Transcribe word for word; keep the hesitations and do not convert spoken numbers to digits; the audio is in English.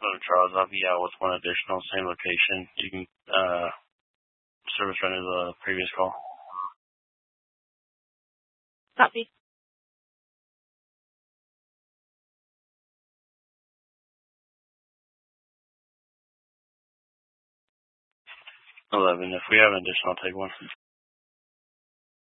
Oh, Charles, I'll be out with one additional, same location. You can uh, service run to the previous call. Copy. eleven. If we have an additional, take one.